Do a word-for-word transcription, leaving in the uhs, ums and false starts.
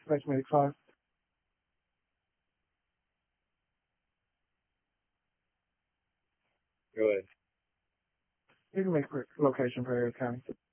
Spectrum eighty-five. Go ahead. You can make a location for Harris County.